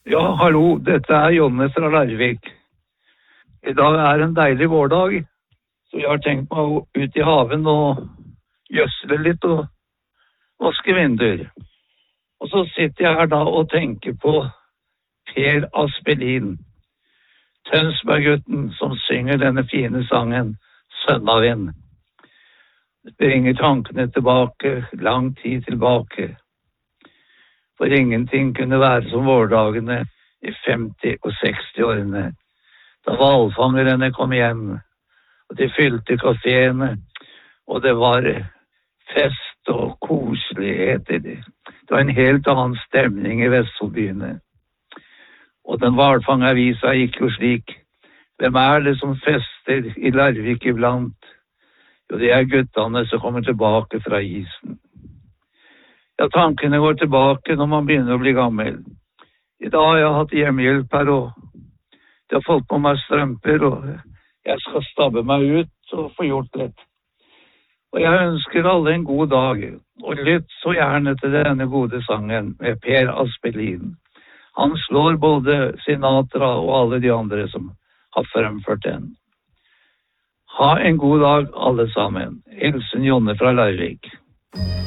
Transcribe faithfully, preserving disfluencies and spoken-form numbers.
Ja, hallo, dette er Jonne fra Larvik. I dag er en deilig vårdag, så jeg har tenkt meg ut i haven og gjødsle litt og vaske vinduer. Og så sitter jeg her da og tenker på Per Aspelin, Tønsberg-gutten som synger denne fine sangen Sønnavind. Det bringer tankene tilbake, lang tid tilbake. For ingenting kunne være som vårdagene i femti- og seksti-årene, da hvalfangerne kom hjem, og de fylte kaféene, og det var fest og koseligheter. Det var en helt annen stemning i Vestfoldbyene. Og den hvalfangeravisa gikk jo slik: hvem er det som fester i Larvik iblant? Jo, det er guttene som kommer tilbake fra isen. Ja, tankene går tilbake når man begynner å bli gammel. I dag har jeg hatt hjemmehjelp her, og de har fått på meg strømper, og jeg skal stabbe meg ut og få gjort litt. Og jeg ønsker alle en god dag, og lytt så gjerne til denne gode sangen med Per Aspelin. Han slår både Sinatra og alle de andre som har fremført den. Ha en god dag alle sammen. Hilsen Jonne fra Larvik.